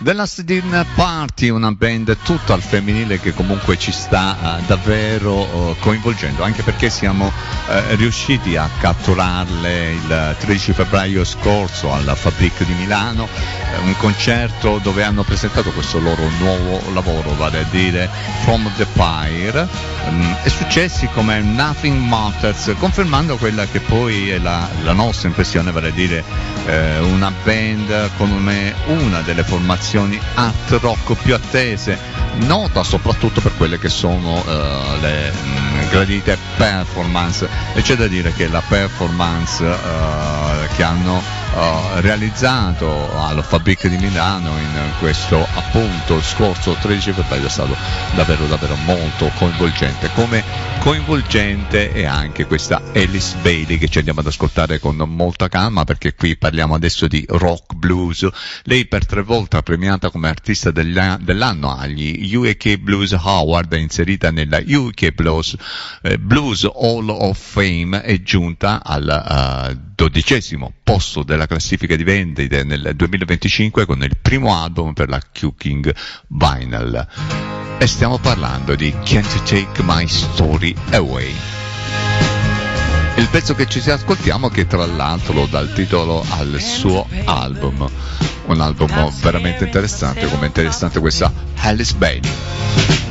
The Last Dinner Party, una band tutta al femminile che comunque ci sta davvero coinvolgendo, anche perché siamo riusciti a catturarle il 13 febbraio scorso alla Fabric di Milano, un concerto dove hanno presentato questo loro nuovo lavoro, vale a dire From the Pyre, e successi come Nothing Matters, confermando quella che poi è la nostra impressione, vale a dire una band come una delle formazioni art rock più attese, nota soprattutto per quelle che sono le gradite performance, e c'è da dire che la performance che hanno realizzato alla Fabric di Milano in questo appunto scorso 13 febbraio è stato davvero molto coinvolgente, come coinvolgente è anche questa Alice Bailey che ci andiamo ad ascoltare con molta calma, perché qui parliamo adesso di rock blues. Lei per 3 volte premiata come artista dell'anno agli UK Blues Award, è inserita nella UK Blues Hall of Fame, è giunta al 12° posto della classifica di vendite nel 2025 con il primo album per la Q-King Vinyl. E stiamo parlando di Can't You Take My Story Away. Il pezzo che ci ascoltiamo, che tra l'altro lo dà il titolo al suo album, un album veramente interessante, come interessante questa Alice Bailey.